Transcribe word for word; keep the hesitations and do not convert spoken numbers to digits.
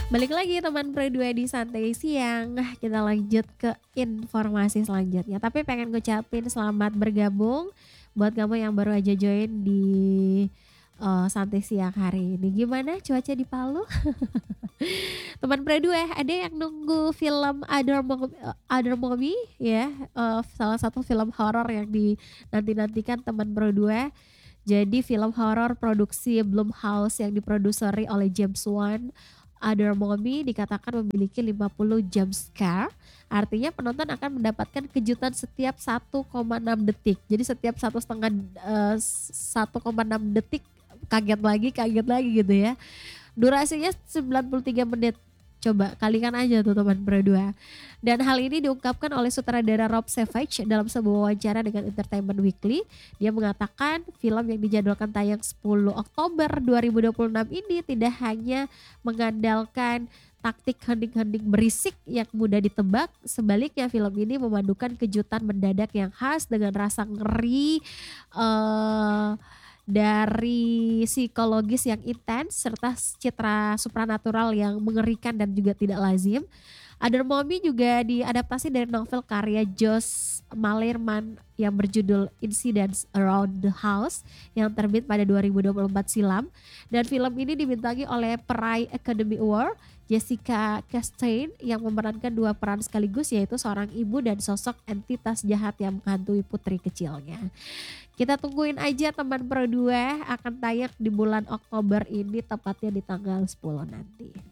Balik lagi teman Pro dua di Santai Siang. Nah, kita lanjut ke informasi selanjutnya. Tapi pengen ngucapin selamat bergabung buat kamu yang baru aja join di eh, Santai Siang hari ini. Gimana cuaca di Palu? Teman Pro dua, ada yang nunggu film Other, Mo- Other Movie ya, eh, salah satu film horor yang dinanti-nantikan teman Pro dua. Jadi film horor produksi Blumhouse yang diproduseri oleh James Wan, Other Mommy dikatakan memiliki lima puluh jump scare. Artinya penonton akan mendapatkan kejutan setiap satu koma enam detik. Jadi setiap satu setengah eh, satu koma enam detik kaget lagi, kaget lagi gitu ya. Durasinya sembilan puluh tiga menit. Coba kalikan aja tuh teman berdua. Dan hal ini diungkapkan oleh sutradara Rob Savage dalam sebuah wawancara dengan Entertainment Weekly. Dia mengatakan film yang dijadwalkan tayang sepuluh Oktober dua ribu dua puluh enam ini tidak hanya mengandalkan taktik hening-hening berisik yang mudah ditebak. Sebaliknya film ini memadukan kejutan mendadak yang khas dengan rasa ngeri, eh dari psikologis yang intens serta citra supranatural yang mengerikan dan juga tidak lazim. Other Mommy juga diadaptasi dari novel karya Josh Malerman yang berjudul Incidents Around the House yang terbit pada dua ribu dua puluh empat silam. Dan film ini dibintangi oleh peraih Academy Award Jessica Chastain yang memerankan dua peran sekaligus, yaitu seorang ibu dan sosok entitas jahat yang menghantui putri kecilnya. Kita tungguin aja teman Pro dua, akan tayang di bulan Oktober ini, tepatnya di tanggal sepuluh nanti.